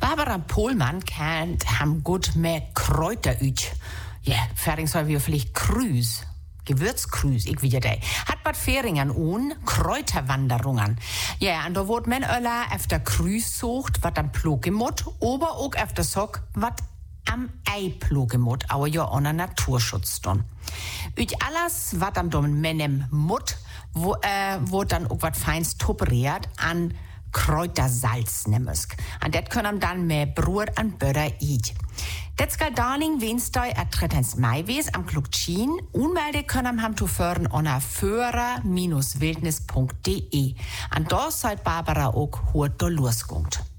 Barbara Pohlmann kennt ham gut mehr Kräuterüt. Ja, fertig soll wir vielleicht Krüs. Gewürzkrüs, ich wieder da. Hat Bad Feringen un Kräuterwanderungen. Ja, und da wird man öller efter Krüs sucht, wat am Plogemut, aber auch efter Sock, wat am Ei Plogemut, aber ja an der Naturschutz dann. Üt alles, wat am dommen menem Mut, wo dann auch wat feins toperiert an Kräutersalz nemmesk. Und das können dann mehr Brot an Böder eat. Das skal darling Wednesday at 13. Mai wees am Klugtschien. Unmelde können ham zu fören unter föhrer-wildnis.de. Und da soll Barbara auch hurt do losgungt.